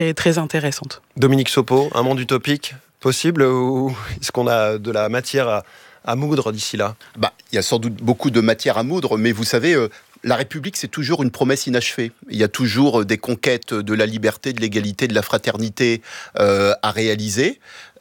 est très intéressante. Dominique Sopo, un monde utopique possible ou est-ce qu'on a de la matière à moudre d'ici là ? Il y a sans doute beaucoup de matière à moudre, mais vous savez, la République, c'est toujours une promesse inachevée. Il y a toujours des conquêtes de la liberté, de l'égalité, de la fraternité à réaliser.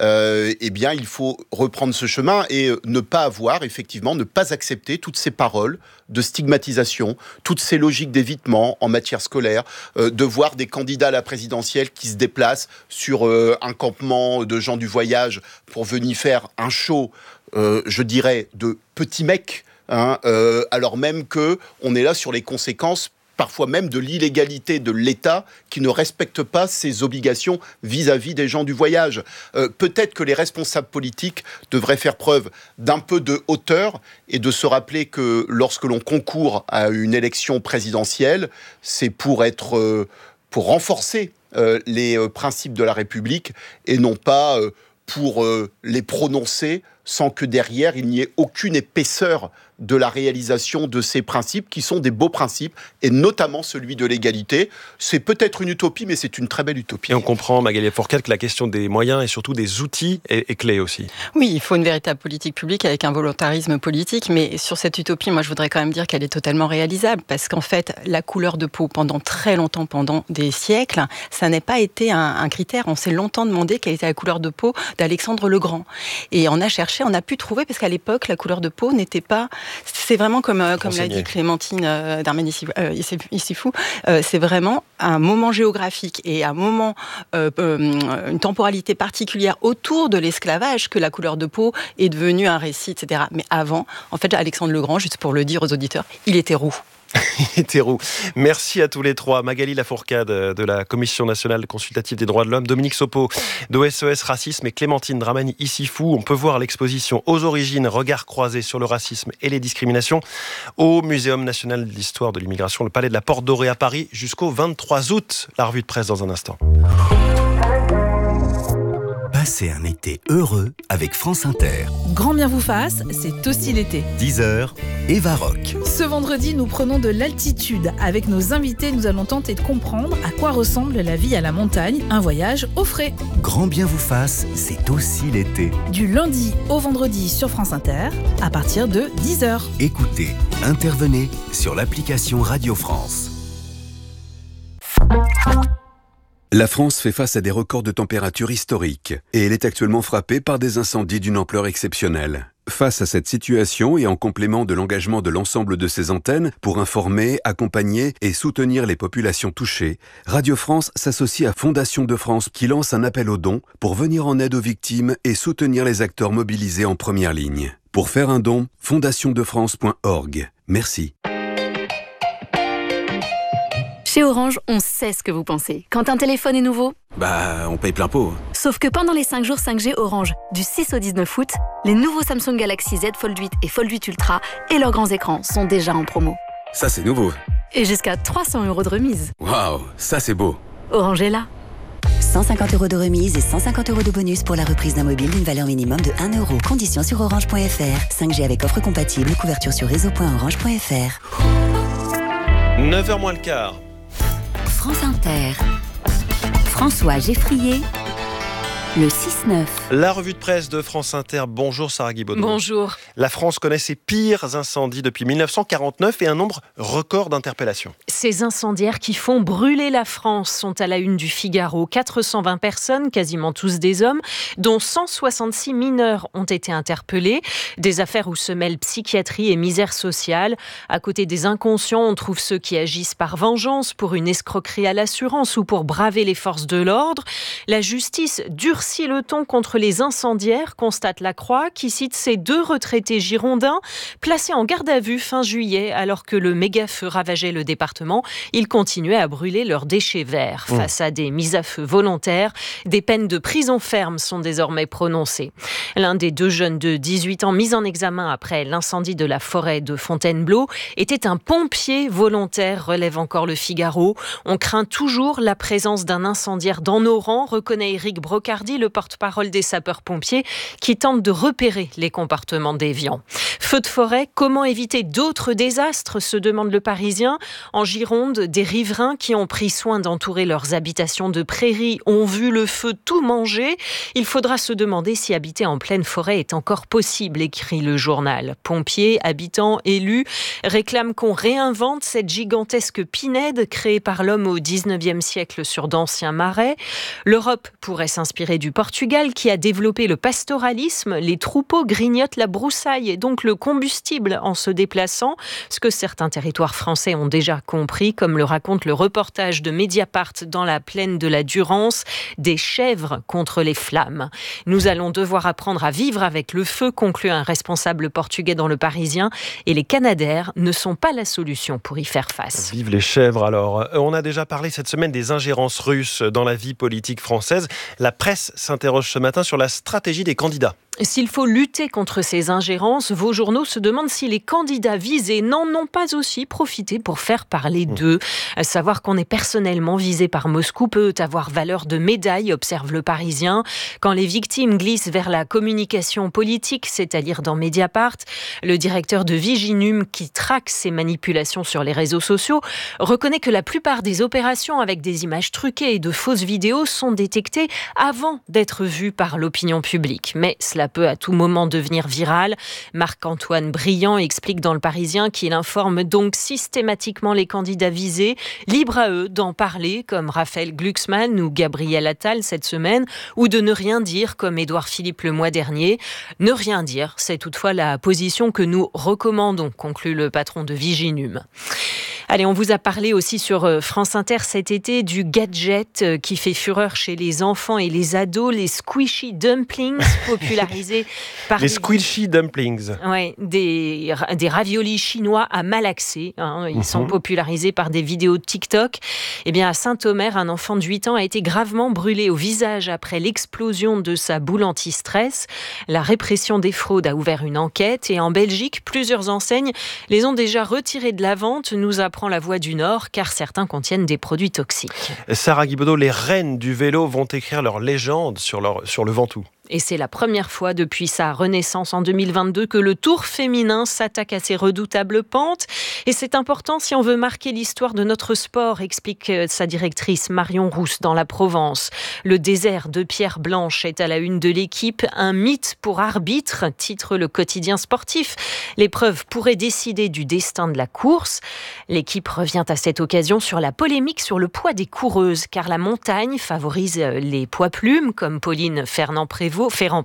Il faut reprendre ce chemin et ne pas accepter toutes ces paroles de stigmatisation, toutes ces logiques d'évitement en matière scolaire, de voir des candidats à la présidentielle qui se déplacent sur un campement de gens du voyage pour venir faire un show, je dirais, de petits mecs, alors même qu'on est là sur les conséquences parfois même de l'illégalité de l'État qui ne respecte pas ses obligations vis-à-vis des gens du voyage. Peut-être que les responsables politiques devraient faire preuve d'un peu de hauteur et de se rappeler que lorsque l'on concourt à une élection présidentielle, c'est pour renforcer les principes de la République et non pas pour les prononcer sans que derrière il n'y ait aucune épaisseur de la réalisation de ces principes qui sont des beaux principes, et notamment celui de l'égalité. C'est peut-être une utopie, mais c'est une très belle utopie. Et on comprend, Magali Lafourcade, que la question des moyens et surtout des outils est clé aussi. Oui, il faut une véritable politique publique avec un volontarisme politique, mais sur cette utopie, moi je voudrais quand même dire qu'elle est totalement réalisable, parce qu'en fait, la couleur de peau, pendant très longtemps, pendant des siècles, ça n'a pas été un critère. On s'est longtemps demandé quelle était la couleur de peau d'Alexandre le Grand. Et on a cherché, on a pu trouver, parce qu'à l'époque, la couleur de peau n'était pas... C'est vraiment comme l'a dit Clémentine Darmanin-Issifou, c'est vraiment un moment géographique et un moment, une temporalité particulière autour de l'esclavage que la couleur de peau est devenue un récit, etc. Mais avant, en fait, Alexandre le Grand, juste pour le dire aux auditeurs, il était roux. Il était roux. Merci à tous les trois. Magali Lafourcade de la Commission nationale consultative des droits de l'homme, Dominique Sopo de SOS Racisme et Clémentine Dramani-Issifou. On peut voir l'exposition Aux origines, regards croisés sur le racisme et les discriminations au Muséum national de l'histoire de l'immigration, le Palais de la Porte Dorée à Paris jusqu'au 23 août. La revue de presse dans un instant. Passez un été heureux avec France Inter. Grand bien vous fasse, c'est aussi l'été. 10h, Eva Rock. Ce vendredi, nous prenons de l'altitude. Avec nos invités, nous allons tenter de comprendre à quoi ressemble la vie à la montagne, un voyage au frais. Grand bien vous fasse, c'est aussi l'été. Du lundi au vendredi sur France Inter, à partir de 10h. Écoutez, intervenez sur l'application Radio France. La France fait face à des records de température historiques et elle est actuellement frappée par des incendies d'une ampleur exceptionnelle. Face à cette situation et en complément de l'engagement de l'ensemble de ses antennes pour informer, accompagner et soutenir les populations touchées, Radio France s'associe à Fondation de France qui lance un appel aux dons pour venir en aide aux victimes et soutenir les acteurs mobilisés en première ligne. Pour faire un don, fondationdefrance.org. Merci. Chez Orange, on sait ce que vous pensez. Quand un téléphone est nouveau, on paye plein pot. Sauf que pendant les 5 jours 5G Orange, du 6 au 19 août, les nouveaux Samsung Galaxy Z Fold 8 et Fold 8 Ultra et leurs grands écrans sont déjà en promo. Ça, c'est nouveau. Et jusqu'à 300 € de remise. Waouh, ça c'est beau. Orange est là. 150 € de remise et 150 € de bonus pour la reprise d'un mobile d'une valeur minimum de 1 €. Conditions sur orange.fr. 5G avec offre compatible. Couverture sur réseau.orange.fr. 9h moins le quart. France Inter. François Geffrier. Le 6-9. La revue de presse de France Inter. Bonjour Sarah Guibaudot. Bonjour. La France connaît ses pires incendies depuis 1949 et un nombre record d'interpellations. Ces incendiaires qui font brûler la France sont à la une du Figaro. 420 personnes, quasiment tous des hommes, dont 166 mineurs ont été interpellés. Des affaires où se mêlent psychiatrie et misère sociale. À côté des inconscients, on trouve ceux qui agissent par vengeance, pour une escroquerie à l'assurance ou pour braver les forces de l'ordre. La justice durcit le ton contre les incendiaires, constate La Croix, qui cite ces 2 retraités girondins placés en garde à vue fin juillet alors que le méga-feu ravageait le département. Ils continuaient à brûler leurs déchets verts. Face à des mises à feu volontaires, des peines de prison ferme sont désormais prononcées. L'un des 2 jeunes de 18 ans mis en examen après l'incendie de la forêt de Fontainebleau était un pompier volontaire, relève encore le Figaro. On craint toujours la présence d'un incendiaire dans nos rangs, reconnaît Éric Brocardi, le porte-parole des sapeurs-pompiers, qui tente de repérer les comportements déviants. Feu de forêt, comment éviter d'autres désastres, se demande le Parisien. En Gironde, Gironde, des riverains qui ont pris soin d'entourer leurs habitations de prairie ont vu le feu tout manger. Il faudra se demander si habiter en pleine forêt est encore possible, écrit le journal. Pompiers, habitants, élus réclament qu'on réinvente cette gigantesque pinède créée par l'homme au XIXe siècle sur d'anciens marais. L'Europe pourrait s'inspirer du Portugal qui a développé le pastoralisme. Les troupeaux grignotent la broussaille et donc le combustible en se déplaçant, ce que certains territoires français ont déjà compris, comme le raconte le reportage de Mediapart dans la plaine de la Durance, des chèvres contre les flammes. Nous allons devoir apprendre à vivre avec le feu, conclut un responsable portugais dans Le Parisien, et les Canadaires ne sont pas la solution pour y faire face. Vive les chèvres alors. On a déjà parlé cette semaine des ingérences russes dans la vie politique française. La presse s'interroge ce matin sur la stratégie des candidats. S'il faut lutter contre ces ingérences, vos journaux se demandent si les candidats visés n'en ont pas aussi profité pour faire parler d'eux. Savoir qu'on est personnellement visé par Moscou peut avoir valeur de médaille, observe Le Parisien. Quand les victimes glissent vers la communication politique, c'est à dire dans Mediapart, le directeur de Viginum, qui traque ces manipulations sur les réseaux sociaux, reconnaît que la plupart des opérations avec des images truquées et de fausses vidéos sont détectées avant d'être vues par l'opinion publique. Mais cela peut à tout moment devenir viral. Marc-Antoine Briand explique dans Le Parisien qu'il informe donc systématiquement les candidats visés, libre à eux d'en parler comme Raphaël Glucksmann ou Gabriel Attal cette semaine, ou de ne rien dire comme Édouard Philippe le mois dernier. Ne rien dire, c'est toutefois la position que nous recommandons, conclut le patron de Viginum. Allez, on vous a parlé aussi sur France Inter cet été du gadget qui fait fureur chez les enfants et les ados, les squishy dumplings popularisés par les squishy dumplings. Ouais, des raviolis chinois à malaxer. Ils sont popularisés par des vidéos de TikTok. Eh bien, à Saint-Omer, un enfant de 8 ans a été gravement brûlé au visage après l'explosion de sa boule anti-stress. La répression des fraudes a ouvert une enquête et en Belgique, plusieurs enseignes les ont déjà retirées de la vente, nous apprend La Voix du Nord, car certains contiennent des produits toxiques. Sarah Guibaudot, les reines du vélo vont écrire leur légende sur le Ventoux. Et c'est la première fois depuis sa renaissance en 2022 que le Tour féminin s'attaque à ces redoutables pentes. Et c'est important si on veut marquer l'histoire de notre sport, explique sa directrice Marion Rousse dans La Provence. Le désert de pierre blanche est à la une de l'équipe. Un mythe pour arbitre, titre le quotidien sportif. L'épreuve pourrait décider du destin de la course. L'équipe revient à cette occasion sur la polémique sur le poids des coureuses, car la montagne favorise les poids plumes, comme Pauline Ferrand-Prévot.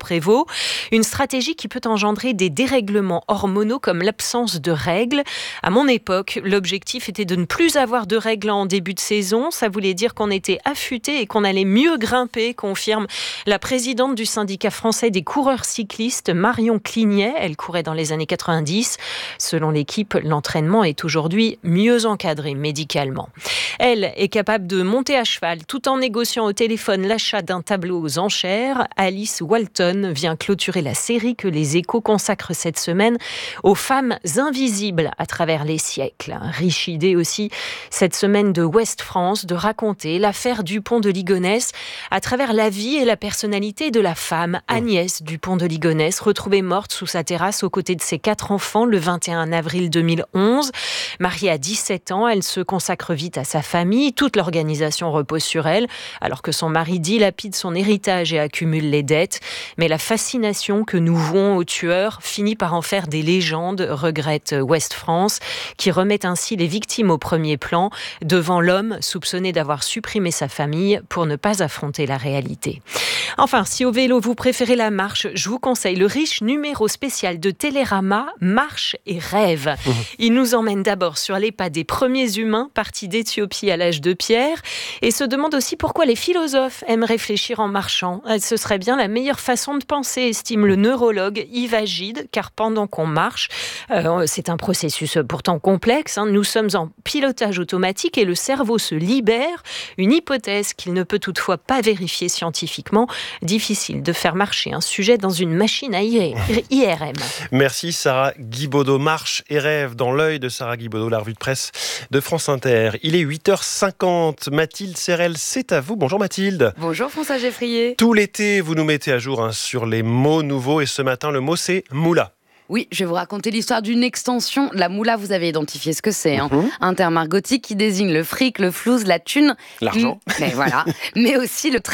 Une stratégie qui peut engendrer des dérèglements hormonaux comme l'absence de règles. À mon époque, l'objectif était de ne plus avoir de règles en début de saison. Ça voulait dire qu'on était affûté et qu'on allait mieux grimper, confirme la présidente du syndicat français des coureurs cyclistes, Marion Clignet. Elle courait dans les années 90. Selon l'équipe, l'entraînement est aujourd'hui mieux encadré médicalement. Elle est capable de monter à cheval tout en négociant au téléphone l'achat d'un tableau aux enchères. Alice Walton vient clôturer la série que les Échos consacrent cette semaine aux femmes invisibles à travers les siècles. Riche idée aussi cette semaine de Ouest France de raconter l'affaire Dupont de Ligonnès à travers la vie et la personnalité de la femme Agnès Dupont de Ligonnès, retrouvée morte sous sa terrasse aux côtés de ses 4 enfants le 21 avril 2011. Mariée à 17 ans, elle se consacre vite à sa famille. Toute l'organisation repose sur elle, alors que son mari dilapide son héritage et accumule les dettes. Mais la fascination que nous vouons aux tueurs finit par en faire des légendes, regrette Ouest France, qui remet ainsi les victimes au premier plan devant l'homme soupçonné d'avoir supprimé sa famille pour ne pas affronter la réalité. Enfin, si au vélo vous préférez la marche, je vous conseille le riche numéro spécial de Télérama, Marche et Rêve. Il nous emmène d'abord sur les pas des premiers humains partis d'Éthiopie à l'âge de pierre et se demande aussi pourquoi les philosophes aiment réfléchir en marchant. Ce serait bien la meilleure façon de penser, estime le neurologue Yves Agide, car pendant qu'on marche, c'est un processus pourtant complexe, nous sommes en pilotage automatique et le cerveau se libère, une hypothèse qu'il ne peut toutefois pas vérifier scientifiquement. Difficile de faire marcher un sujet dans une machine à IRM. Merci Sarah Guibaudot. Marche et rêve dans l'œil de Sarah Guibaudot, la revue de presse de France Inter. Il est 8h50. Mathilde Serrel, c'est à vous. Bonjour Mathilde. Bonjour François Geffrier. Tout l'été, vous nous mettez à jour sur les mots nouveaux et ce matin, le mot c'est moula. Oui, je vais vous raconter l'histoire d'une extension. La moula, vous avez identifié ce que c'est. Un terme argotique qui désigne le fric, le flouze, la thune. L'argent. Mais voilà. Mais aussi le